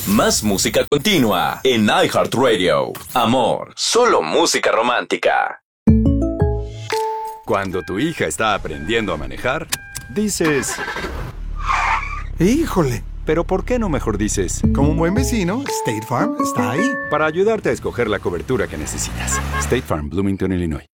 Más música continua en iHeartRadio. Amor, solo música romántica. Cuando tu hija está aprendiendo a manejar, dices... ¡Híjole! Pero ¿por qué no mejor dices? Como un buen vecino, State Farm está ahí. Para ayudarte a escoger la cobertura que necesitas. State Farm, Bloomington, Illinois.